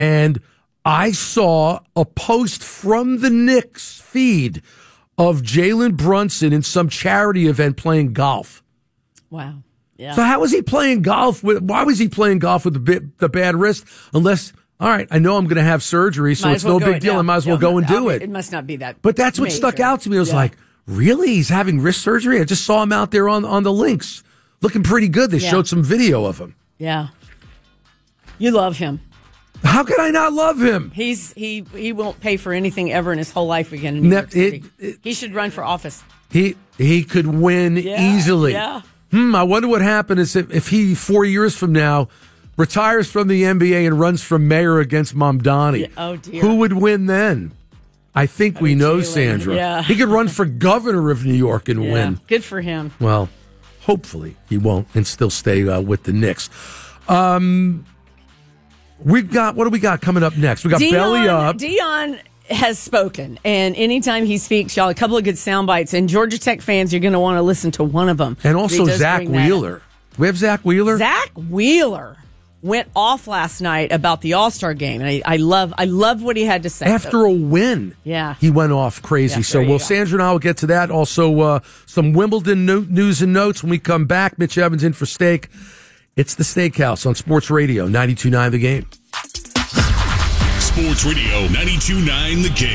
And I saw a post from the Knicks feed of Jalen Brunson in some charity event playing golf. Wow. Yeah. So how was he playing golf? Why was he playing golf with the bad wrist? Unless, all right, I know I'm going to have surgery, so it's no big deal. I might as well go and do it. It must not be that. But that's what major. stuck out to me. I was like, really? He's having wrist surgery? I just saw him out there on the links, looking pretty good. They showed some video of him. Yeah. You love him. How can I not love him? He won't pay for anything ever in his whole life again in New York City. He should run for office. He could win easily. Yeah. I wonder what happens if he 4 years from now retires from the NBA and runs for mayor against Mamdani. Yeah. Oh dear. Who would win then? I think we know, Sandra. Yeah. He could run for governor of New York and win. Good for him. Well, hopefully he won't and still stay with the Knicks. What do we got coming up next? We got Belly Up. Dion has spoken, and anytime he speaks, y'all, a couple of good sound bites. And Georgia Tech fans, you're going to want to listen to one of them. And also Zach Wheeler. We have Zach Wheeler? Zach Wheeler went off last night about the All-Star game. And I love what he had to say. After a win, he went off crazy. Yeah, so, Sandra and I will get to that. Also, some Wimbledon news and notes when we come back. Mitch Evans in for Steak. It's the Steakhouse on Sports Radio 92.9 The Game. Sports Radio 92.9 The Game.